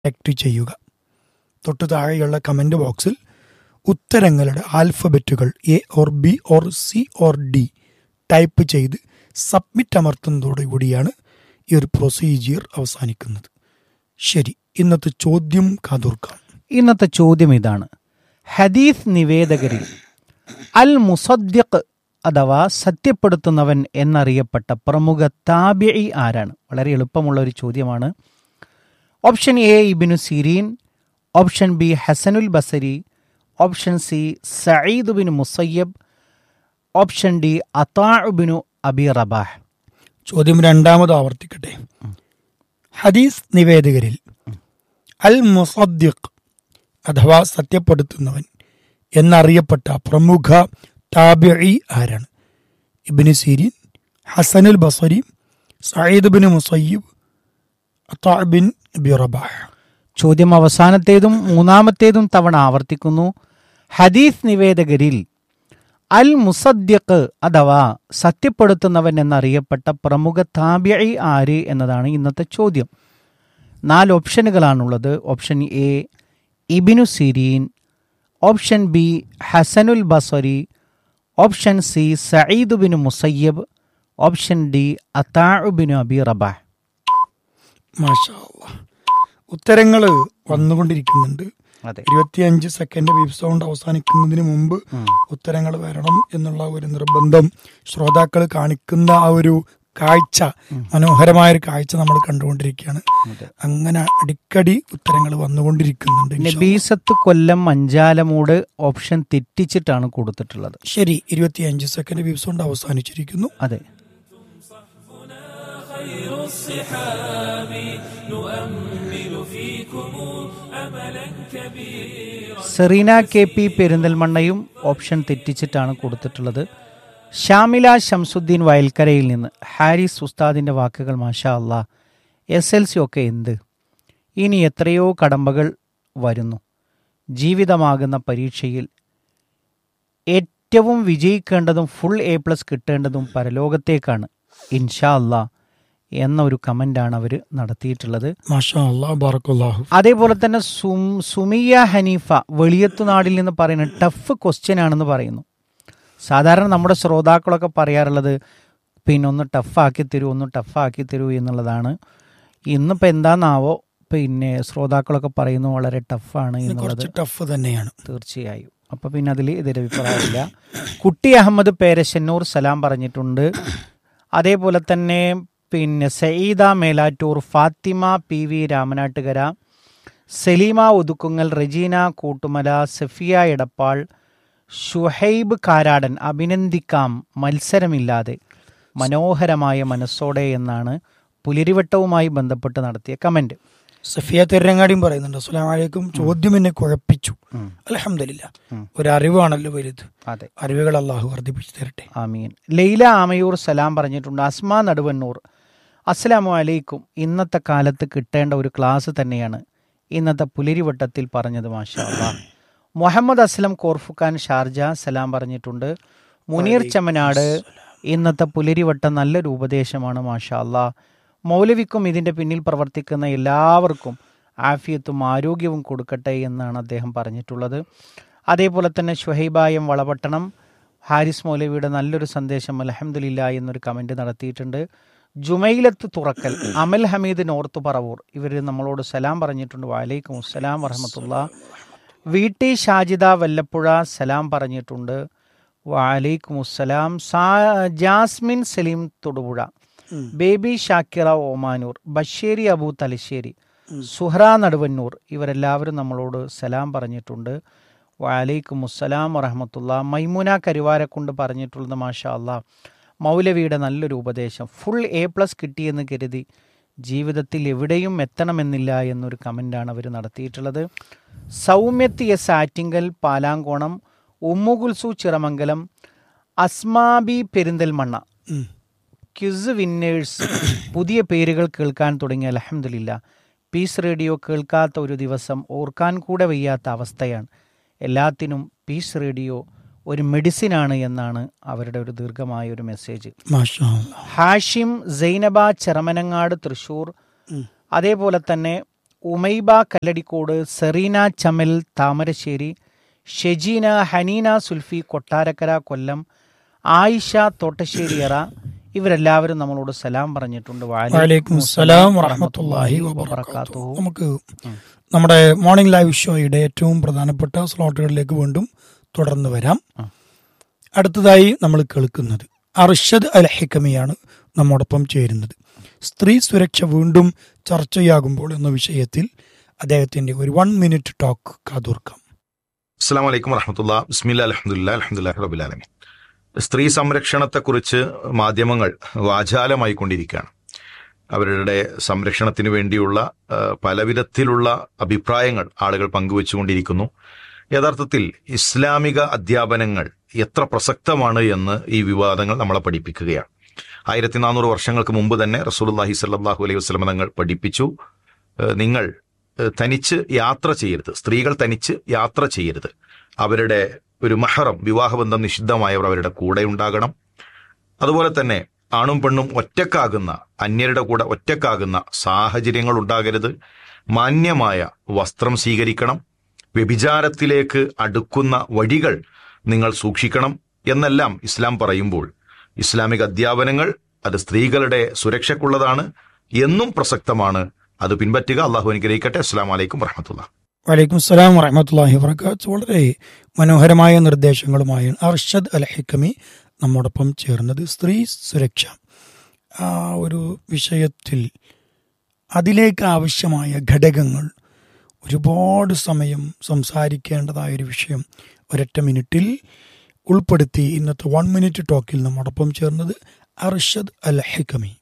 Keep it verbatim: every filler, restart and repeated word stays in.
Act ചെയ്യുക. തൊട്ടു താഴെയുള്ള കമൻറ്റ് ബോക്സിൽ ഉത്തരങ്ങളുടെ ആൽഫബറ്റുകൾ A or B or C or D type ചെയ്ത് സബ്മിറ്റ് അമർത്തുന്നതോടുകൂടിയാണ് ഈ ഒരു പ്രൊസീജിയർ അവസാനിക്കുന്നത്. ശരി, ഇന്നത്തെ ചോദ്യം കാതോർക്കാം. ഇന്നത്തെ ചോദ്യം ഇതാണ്: ഹദീസ് നിവേദകരിൽ അൽ മുസദ്ദിഖ് അഥവാ സത്യപ്പെടുത്തുന്നവൻ എന്നറിയപ്പെട്ട പ്രമുഖ താബിഈ ആരാണ്? വളരെ എളുപ്പമുള്ള ഒരു ചോദ്യമാണ്. Option A Ibnu Sirin, option B Hasanul Basri, option C Saeed bin Musayyib, option D അതാഉ bin Abi Rabah. ചോദ്യം രണ്ടാമത് ആവർത്തിക്കട്ടെ. ഹദീസ് നിവേദകരിൽ അൽ മുസദ്ദിഖ് അഥവാ സത്യപ്പെടുത്തുന്നവൻ എന്നറിയപ്പെട്ട പ്രമുഖ താബിഈ ആരാണ്? Ibnu Sirin, Hasanul Basri, Saeed bin Musayyib, അതാഉ bin Abi Rabah. ചോദ്യം അവസാനത്തേതും മൂന്നാമത്തേതും തവണ ആവർത്തിക്കുന്നു. ഹദീസ് നിവേദകരിൽ അൽ മുസദ്ദിഖ് അഥവാ സത്യപ്പെടുത്തുന്നവൻ എന്നറിയപ്പെട്ട പ്രമുഖ താബിഈ ആര് എന്നതാണ് ഇന്നത്തെ ചോദ്യം. നാല് ഓപ്ഷനുകളാണുള്ളത്. Option A Ibnu Sirin, option B Hasanul Basri, option C Saeed bin Musayyib, option D അതാഉ bin Abi Rabah. മാഷാ അല്ലാഹ്, ഉത്തരങ്ങൾ വന്നുകൊണ്ടിരിക്കുന്നുണ്ട്. ഇരുപത്തിയഞ്ച് സെക്കൻഡ് ബീപ് സൗണ്ട് അവസാനിക്കുന്നതിന് മുമ്പ് ഉത്തരങ്ങൾ വരണം എന്നുള്ള ഒരു നിർബന്ധം ശ്രോതാക്കൾ കാണിക്കുന്ന ആ ഒരു കാഴ്ച, മനോഹരമായ ഒരു കാഴ്ച നമ്മൾ കണ്ടുകൊണ്ടിരിക്കുകയാണ്. അങ്ങനെ അടിക്കടി ഉത്തരങ്ങൾ വന്നുകൊണ്ടിരിക്കുന്നുണ്ട്. നബീസത്ത് കൊല്ലം അഞ്ചാലമൂട് ഓപ്ഷൻ തെറ്റിച്ചിട്ടാണ് കൊടുത്തിട്ടുള്ളത്. ശരി, ഇരുപത്തിയഞ്ച് സെക്കൻഡ് ബീപ് സൗണ്ട് അവസാനിച്ചിരിക്കുന്നു. അതെ. സെറീന കെ പി പെരിന്തൽമണ്ണയും ഓപ്ഷൻ തെറ്റിച്ചിട്ടാണ് കൊടുത്തിട്ടുള്ളത്. ഷാമില ശംസുദ്ദീൻ വയൽക്കരയിൽ നിന്ന് ഹാരിസ് ഉസ്താദിൻ്റെ വാക്കുകൾ മാഷാ അല്ലാ, എസ് എൽ സി ഒക്കെ എന്ത്, ഇനി എത്രയോ കടമ്പകൾ വരുന്നു. ജീവിതമാകുന്ന പരീക്ഷയിൽ ഏറ്റവും വിജയിക്കേണ്ടതും ഫുൾ എ പ്ലസ് കിട്ടേണ്ടതും പരലോകത്തേക്കാണ് ഇൻഷാ അല്ലാ എന്ന ഒരു കമൻ്റാണ് അവർ നടത്തിയിട്ടുള്ളത്. മാഷാ അല്ലാഹ്, ബറക്കല്ലാഹു. അതേപോലെ തന്നെ സും സുമിയ ഹനീഫ വെളിയത്തുനാടിൽ നിന്ന് പറയുന്ന ടഫ് ക്വസ്റ്റ്യൻ ആണെന്ന് പറയുന്നു. സാധാരണ നമ്മുടെ ശ്രോതാക്കളൊക്കെ പറയാറുള്ളത് പിന്നെ ഒന്ന് ടഫാക്കി തരൂ, ഒന്ന് ടഫാക്കി തരൂ എന്നുള്ളതാണ്. ഇന്നിപ്പോൾ എന്താണെന്നാവോ പിന്നെ ശ്രോതാക്കളൊക്കെ പറയുന്നു വളരെ ടഫാണ് എന്നുള്ളത്. ടഫ് തന്നെയാണ് തീർച്ചയായും. അപ്പോൾ പിന്നെ അതിൽ എതിരഭിപ്രായമില്ല. കുട്ടി അഹമ്മദ് പേരശന്നൂർ സലാം പറഞ്ഞിട്ടുണ്ട്. അതേപോലെ തന്നെ പിന്നെ സഈദ മേലാറ്റൂർ, ഫാത്തിമ പി വി രാമനാട്ടുകര, സലീമ ഒതുക്കുങ്ങൽ, റജീന കൂട്ടുമല, സഫിയ എടപ്പാൾ, ഷുഹൈബ് കാരാടൻ അഭിനന്ദിക്കാം മത്സരമില്ലാതെ മനോഹരമായ മനസ്സോടെ എന്നാണ് പുലരിവട്ടവുമായി ബന്ധപ്പെട്ട് നടത്തിയ കമന്റ്. സഫിയ തിരങ്ങാടിയും പറയുന്നുണ്ട്, അസ്സലാമു അലൈക്കും, ചോദ്യം എന്നെ കുഴപ്പിച്ചു, അൽഹംദുലില്ലാ, ഒരറിവാണല്ലോ വലുത്. അതെ, അറിവുകൾ അള്ളാഹു വർദ്ധിപ്പിച്ചു തരട്ടെ, ആമീൻ. ലൈല ആമയൂർ സലാം പറഞ്ഞിട്ടുണ്ട്. അസ്മാ നടുവന്നൂർ അസ്സലാമു അലൈക്കും, ഇന്നത്തെ കാലത്ത് കിട്ടേണ്ട ഒരു ക്ലാസ് തന്നെയാണ് ഇന്നത്തെ പുലരിവട്ടത്തിൽ പറഞ്ഞത് മാഷാ അല്ലാഹ്. മുഹമ്മദ് അസ്ലം കോർഫുഖാൻ ഷാർജ സലാം പറഞ്ഞിട്ടുണ്ട്. മുനീർ ചമനാട് ഇന്നത്തെ പുലരിവട്ടം നല്ലൊരു ഉപദേശമാണ് മാഷാ അല്ലാഹ്. മൗലവിക്കും ഇതിൻ്റെ പിന്നിൽ പ്രവർത്തിക്കുന്ന എല്ലാവർക്കും ആഫിയത്തും ആരോഗ്യവും കൊടുക്കട്ടെ എന്നാണ് അദ്ദേഹം പറഞ്ഞിട്ടുള്ളത്. അതേപോലെ തന്നെ ഷുഹൈബായം വളപട്ടണം ഹാരിസ് മൗലവിയുടെ നല്ലൊരു സന്ദേശം അൽഹംദുലില്ലാ എന്നൊരു കമൻറ്റ് നടത്തിയിട്ടുണ്ട്. ജുമൈലത്ത് തുറക്കൽ, അമൽ ഹമീദ് നോർത്ത് പറവൂർ ഇവർ നമ്മളോട് സലാം പറഞ്ഞിട്ടുണ്ട്. വഅലൈക്കും അസ്സലാം വറഹ്മത്തുള്ളാഹി. വി ടി ഷാജിദ വല്ലപ്പുഴ സലാം പറഞ്ഞിട്ടുണ്ട്. വഅലൈക്കും അസ്സലാം. സാ ജാസ്മിൻ സലീം തൊടുപുഴ, ബേബി ഷാക്കിറ ഓമാനൂർ, ബഷേരി അബു തലശ്ശേരി, സുഹ്റ നടുവന്നൂർ ഇവരെല്ലാവരും നമ്മളോട് സലാം പറഞ്ഞിട്ടുണ്ട്. വഅലൈക്കും അസ്സലാം വറഹ്മത്തുള്ളാഹി. മൈമുന കരുവാരക്കുണ്ട് പറഞ്ഞിട്ടുള്ളത് മാഷാ അല്ലാഹ്, മൗലവിയുടെ നല്ലൊരു ഉപദേശം, ഫുൾ എ പ്ലസ് കിട്ടിയെന്ന് കരുതി ജീവിതത്തിൽ എവിടെയും എത്തണമെന്നില്ല എന്നൊരു കമൻ്റാണ് അവർ നടത്തിയിട്ടുള്ളത്. Soumyath S Attingal Palankonam, Ummukulsu Chiramangalam, Asmabi Perinthalmanna quiz winners പുതിയ പേരുകൾ കേൾക്കാൻ തുടങ്ങി. അൽഹംദുലില്ലാ, പീസ് റേഡിയോ കേൾക്കാത്ത ഒരു ദിവസം ഓർക്കാൻ കൂടെ വയ്യാത്ത അവസ്ഥയാണ്. എല്ലാത്തിനും പീസ് റേഡിയോ ഒരു മെഡിസിനാണ് എന്നാണ് അവരുടെ ഒരു ദീർഘമായ ഒരു മെസ്സേജ്. ഹാഷിം സൈനബ ചെറമനങ്ങാട് തൃശ്ശൂർ, അതേപോലെ തന്നെ ഉമൈബ കല്ലടിക്കോട്, സെറീന ചമൽ താമരശ്ശേരി, ഷെജീന ഹനീന സുൽഫി കൊട്ടാരക്കര കൊല്ലം, ആയിഷ തോട്ടശ്ശേരിയറ, ഇവരെല്ലാവരും നമ്മളോട് സലാം പറഞ്ഞിട്ടുണ്ട്. വഅലൈക്കും സലാം വറഹ്മത്തുള്ളാഹി വബറകാതുഹു. നമുക്ക് നമ്മുടെ മോർണിംഗ് ലൈവ് ഷോയുടെ ഏറ്റവും പ്രധാനപ്പെട്ട സ്ലോട്ടുകളിലേക്ക് വീണ്ടും തുടർന്ന് വരാം. അടുത്തതായി നമ്മൾ കേൾക്കുന്നത് അർഷദ് അൽ ഹിക്കമിയാണ് നമ്മോടൊപ്പം ചേരുന്നത്. സ്ത്രീ സുരക്ഷ വീണ്ടും ചർച്ചയാകുമ്പോൾ എന്ന വിഷയത്തിൽ അദ്ദേഹത്തിന്റെ ഒരു വൺ മിനിറ്റ് ടോക്ക് കാതോർക്കാം. അസ്സലാമു അലൈക്കും വറഹ്മത്തുള്ളാഹി. ബിസ്മില്ലാഹിർ റഹ്മാനിർ റഹീം. അൽഹംദുലില്ലാഹി റബ്ബിൽ ആലമീൻ. സ്ത്രീ സംരക്ഷണത്തെക്കുറിച്ച് മാധ്യമങ്ങൾ വാചാലമായി കൊണ്ടിരിക്കുകയാണ്. അവരുടെ സംരക്ഷണത്തിന് വേണ്ടിയുള്ള പലവിധത്തിലുള്ള അഭിപ്രായങ്ങൾ ആളുകൾ പങ്കുവെച്ചുകൊണ്ടിരിക്കുന്നു. യഥാർത്ഥത്തിൽ ഇസ്ലാമിക അധ്യാപനങ്ങൾ എത്ര പ്രസക്തമാണ് എന്ന് ഈ വിവാദങ്ങൾ നമ്മളെ പഠിപ്പിക്കുകയാണ്. ആയിരത്തി നാനൂറ് വർഷങ്ങൾക്ക് മുമ്പ് തന്നെ റസൂലുള്ളാഹി സ്വല്ലല്ലാഹു അലൈഹി വസല്ലം തങ്ങൾ പഠിപ്പിച്ചു, നിങ്ങൾ തനിച്ച് യാത്ര ചെയ്യരുത്, സ്ത്രീകൾ തനിച്ച് യാത്ര ചെയ്യരുത്. അവരുടെ ഒരു മഹറം, വിവാഹബന്ധം നിഷിദ്ധമായവർ അവരുടെ കൂടെ ഉണ്ടാകണം. അതുപോലെ തന്നെ ആണും പെണ്ണും ഒറ്റക്കാകുന്ന, അന്യരുടെ കൂടെ ഒറ്റക്കാകുന്ന സാഹചര്യങ്ങൾ ഉണ്ടാകരുത്. മാന്യമായ വസ്ത്രം സ്വീകരിക്കണം. വ്യഭിചാരത്തിലേക്ക് അടുക്കുന്ന വഴികൾ നിങ്ങൾ സൂക്ഷിക്കണം എന്നെല്ലാം ഇസ്ലാം പറയുമ്പോൾ ഇസ്ലാമിക അധ്യാപനങ്ങൾ അത് സ്ത്രീകളുടെ സുരക്ഷയ്ക്കുള്ളതാണ്, എന്നും പ്രസക്തമാണ്. അത് പിൻപറ്റുക. അള്ളാഹു അനുഗ്രഹിക്കട്ടെ. അസ്സലാമു അലൈക്കും വറഹ്മത്തുള്ളാഹി. വലൈക്കും സ്സലാം വറഹ്മത്തുള്ളാഹി വബറകാതുഹു. വളരെ മനോഹരമായ നിർദ്ദേശങ്ങളുമായി അർഷദ് അൽ ഹിക്കമി നമ്മോടൊപ്പം ചേർന്നത്. സ്ത്രീ സുരക്ഷ ആ ഒരു വിഷയത്തിൽ അതിലേക്ക് ആവശ്യമായ ഘടകങ്ങൾ ഒരുപാട് സമയം സംസാരിക്കേണ്ടതായൊരു വിഷയം ഒരൊറ്റ മിനിറ്റിൽ ഉൾപ്പെടുത്തി ഇന്നത്തെ വൺ മിനിറ്റ് ടോക്കിൽ നമ്മോടൊപ്പം ചേർന്നത് അർഷദ് അൽ ഹിക്കമി.